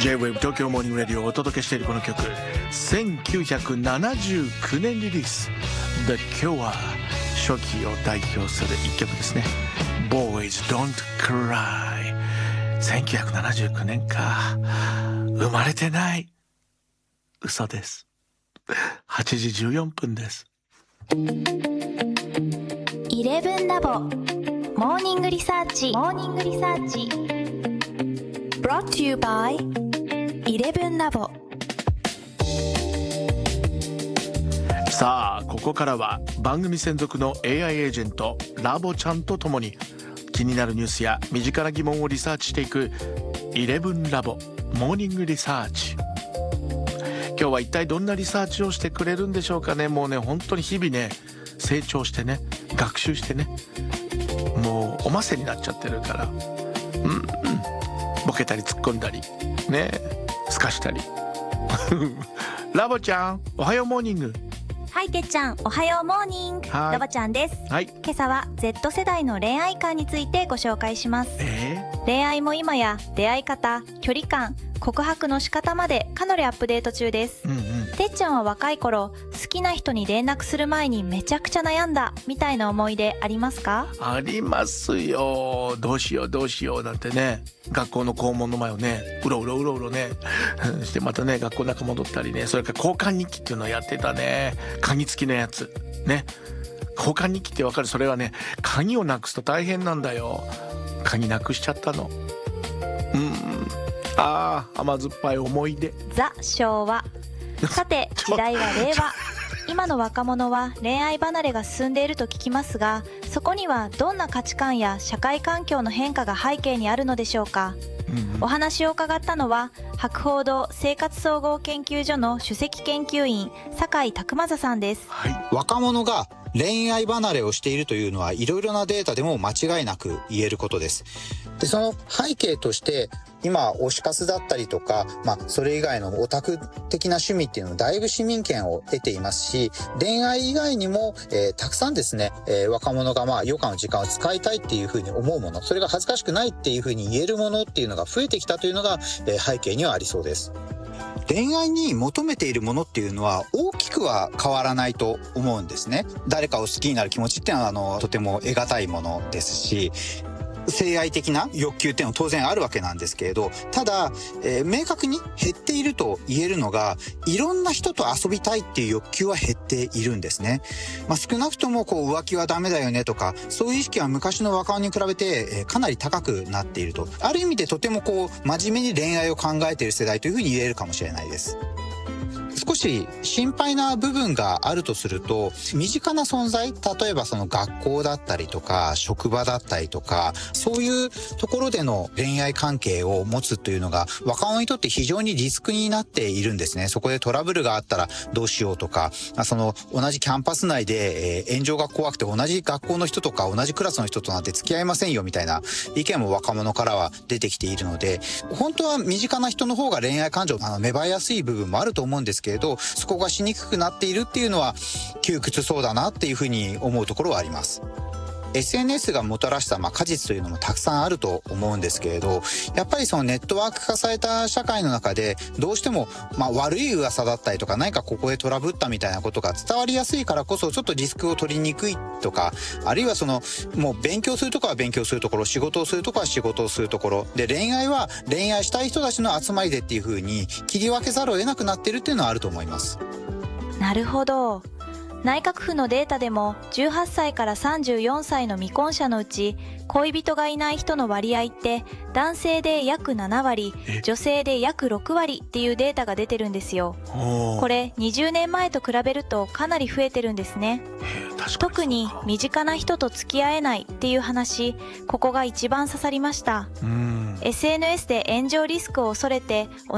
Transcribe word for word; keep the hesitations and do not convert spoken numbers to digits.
J-ウェーブ 東京モーニングラディオをお届けしているこの曲、せんきゅうひゃくななじゅうきゅうねんリリースで、今日は初期を代表する一曲ですね。 Boys Don't Cry。 せんきゅうひゃくななじゅうきゅうねんか、生まれてない。嘘です。はちじじゅうよんぷんです。 イレブンラボモーニングリサーチモーニングリサーチ Brought to you by イレブンラボ。 さあ、ここからは番組専属の エーアイ エージェントラボちゃんとともに気になるニュースや身近な疑問をリサーチしていくイレブンラボモーニングリサーチ。今日は一体どんなリサーチをしてくれるんでしょうかね。もうね、本当に日々ね、成長してね、学習してね、もうおませになっちゃってるから、うん、うん、ボケたり突っ込んだりね、すかしたりラボちゃん、おはようモーニング。 はい、てっちゃん、おはようモーニング。ラボちゃんです。 はい。 今朝は Z 世代の恋愛観についてご紹介します。 えー、 恋愛も今や出会い方、距離感、告白の仕方までかなりアップデート中です。 うんうん、 てっちゃんは若い頃、好きな人に連絡する前にめちゃくちゃ悩んだみたいな思い出ありますか？ ありますよ。どうしようどうしようなんてね、学校の校門の前をね、うろうろうろうろねして、またね、学校の中戻ったりね。それから交換日記っていうのをやってたね。鍵付きのやつね。交換日記ってわかる？それはね、鍵をなくすと大変なんだよ。鍵なくしちゃったの。うん、あー、甘酸っぱい思い出。 ザ・昭和。さて、時代は令和。今の若者は恋愛離れが進んでいると聞きますが、そこにはどんな価値観や社会環境の変化が背景にあるのでしょうか？うんうん、お話を伺ったのは博報堂生活総合研究所の首席研究員酒井拓正さんです。 はい、若者が恋愛離れをしているというのはいろいろなデータでも間違いなく言えることです。で、その背景として今推し活だったりとか、まあそれ以外のオタク的な趣味っていうのをだいぶ市民権を得ていますし、恋愛以外にも、えー、たくさんですね、えー、若者がまあ余暇の時間を使いたいっていうふうに思うもの、それが恥ずかしくないっていうふうに言えるものっていうのが増えてきたというのが、えー、背景にはありそうです。恋愛に求めているものっていうのは大きくは変わらないと思うんですね。誰かを好きになる気持ちっていうのはあのとても得難いものですし、性愛的な欲求っていうのは当然あるわけなんですけれど、ただ、えー、明確に減っていると言えるのが、いろんな人と遊びたいっていう欲求は減っているんですね。まあ、少なくともこう浮気はダメだよねとか、そういう意識は昔の若者に比べて、えー、かなり高くなっていると。ある意味でとてもこう真面目に恋愛を考えている世代というふうに言えるかもしれないです。少し心配な部分があるとすると、身近な存在、例えばその学校だったりとか職場だったりとか、そういうところでの恋愛関係を持つというのが若者にとって非常にリスクになっているんですね。そこでトラブルがあったらどうしようとか、その同じキャンパス内で、えー、炎上が怖くて同じ学校の人とか同じクラスの人となんて付き合いませんよみたいな意見も若者からは出てきているので、本当は身近な人の方が恋愛感情あの芽生えやすい部分もあると思うんですけれど、そこがしにくくなっているっていうのは窮屈そうだなっていうふうに思うところはあります。エスエヌエス がもたらしたまあ果実というのもたくさんあると思うんですけれど、やっぱりそのネットワーク化された社会の中でどうしてもまあ悪い噂だったりとか、何かここでトラブったみたいなことが伝わりやすいからこそ、ちょっとリスクを取りにくいとか、あるいはそのもう勉強するところは勉強するところ、仕事をするところは仕事をするところで、恋愛は恋愛したい人たちの集まりでっていうふうに切り分けざるを得なくなっているっていうのはあると思います。 なるほど。内閣府のデータでもじゅうはっさいからさんじゅうよんさいの未婚者のうち恋人がいない人の割合って男性で約ななわり、女性で約ろくわりっていうデータが出てるんですよ。これにじゅうねんまえと比べるとかなり増えてるんですね。特に身近な人と付き合えないっていう話、ここが一番刺さりました。 エスエヌエス で炎上リスクを恐れて